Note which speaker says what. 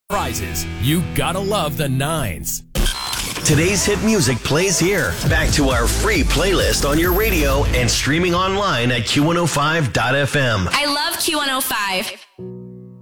Speaker 1: Prizes. You gotta love the nines.
Speaker 2: Today's hit music plays here. Back to our free playlist on your radio and streaming online at Q105.fm.
Speaker 3: I love Q105.